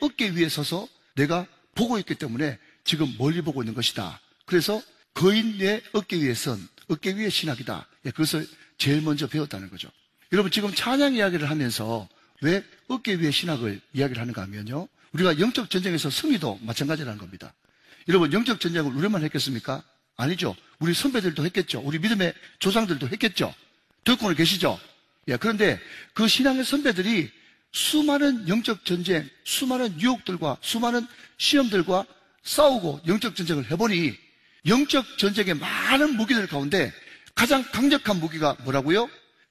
어깨 위에 서서 내가 보고 있기 때문에 지금 멀리 보고 있는 것이다. 그래서 거인의 어깨 위에 선, 어깨 위에 신학이다. 그것을 제일 먼저 배웠다는 거죠. 여러분, 지금 찬양 이야기를 하면서 왜 어깨 위에 신학을 이야기를 하는가 하면요, 우리가 영적 전쟁에서 승리도 마찬가지라는 겁니다. 여러분, 영적 전쟁을 우리만 했겠습니까? 아니죠. 우리 선배들도 했겠죠. 우리 믿음의 조상들도 했겠죠. 듣고는 계시죠? 그런데 그 신앙의 선배들이 수많은 영적 전쟁, 수많은 유혹들과 수많은 시험들과 싸우고 영적 전쟁을 해보니 영적 전쟁의 많은 무기들 가운데 가장 강력한 무기가 뭐라고요?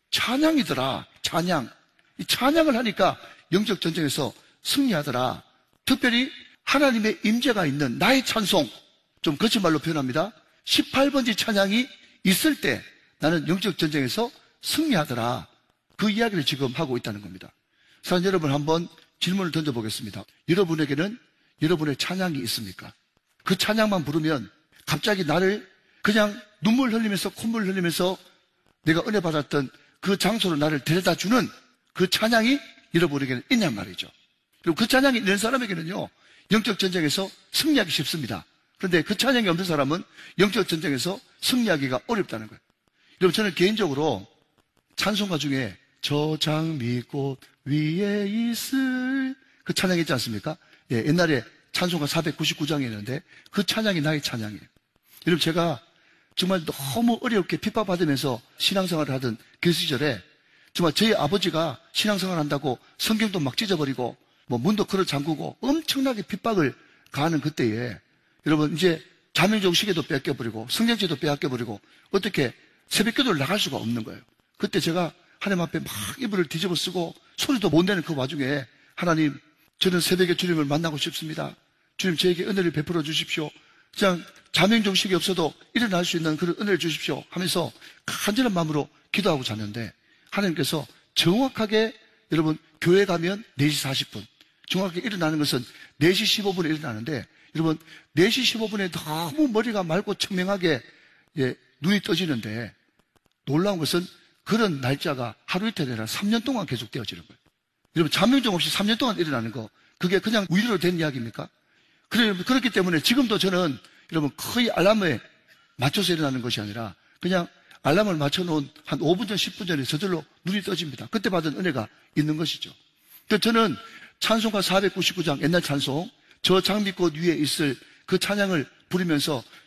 찬양이더라. 찬양. 이 찬양을 하니까 영적 전쟁에서 승리하더라. 특별히 하나님의 임재가 있는 나의 찬송, 좀 거친 말로 표현합니다. 18번지 찬양이 있을 때 나는 영적 전쟁에서 승리하더라. 그 이야기를 지금 하고 있다는 겁니다. 사랑하는 여러분, 한번 질문을 던져보겠습니다. 여러분에게는 여러분의 찬양이 있습니까? 그 찬양만 부르면 갑자기 나를 그냥 눈물 흘리면서 콧물 흘리면서 내가 은혜 받았던 그 장소로 나를 데려다 주는 그 찬양이 여러분에게는 있냔 말이죠. 그리고 그 찬양이 있는 사람에게는요, 영적 전쟁에서 승리하기 쉽습니다. 그런데 그 찬양이 없는 사람은 영적 전쟁에서 승리하기가 어렵다는 거예요. 여러분, 저는 개인적으로 찬송가 중에 저 장미꽃 위에 있을 그 찬양이 있지 않습니까? 옛날에 찬송가 499장이 있는데 그 찬양이 나의 찬양이에요. 여러분, 제가 정말 너무 어렵게 핍박받으면서 신앙생활을 하던 그 시절에 정말 저희 아버지가 신앙생활 한다고 성경도 막 찢어버리고 문도 걸어 잠그고 엄청나게 핍박을 가하는 그때에 여러분, 이제 자명종 시계도 뺏겨버리고 성경책도 빼앗겨버리고 어떻게 새벽기도를 나갈 수가 없는 거예요. 그때 제가 하나님 앞에 막 이불을 뒤집어 쓰고 소리도 못 내는 그 와중에 하나님, 저는 새벽에 주님을 만나고 싶습니다. 주님, 저에게 은혜를 베풀어 주십시오. 그냥 자명정식이 없어도 일어날 수 있는 그런 은혜를 주십시오 하면서 간절한 마음으로 기도하고 잤는데 하나님께서 정확하게, 여러분, 교회 가면 4시 40분, 정확하게 일어나는 것은 4시 15분에 일어나는데, 여러분, 4시 15분에 너무 머리가 맑고 청명하게 눈이 떠지는데 놀라운 것은 그런 날짜가 하루 이틀이 아니라 3년 동안 계속 되어지는 거예요. 여러분, 자명종 없이 3년 동안 일어나는 거, 그게 그냥 우리로 된 이야기입니까? 그렇기 때문에 지금도 저는 여러분 거의 알람에 맞춰서 일어나는 것이 아니라 그냥 알람을 맞춰놓은 한 5분 전, 10분 전에 저절로 눈이 떠집니다. 그때 받은 은혜가 있는 것이죠. 저는 찬송가 499장, 옛날 찬송, 저 장미꽃 위에 있을 그 찬양을 부르면서